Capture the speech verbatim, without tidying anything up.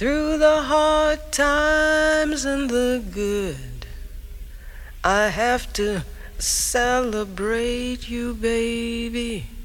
Through the hard times and the good, I have to celebrate you, baby.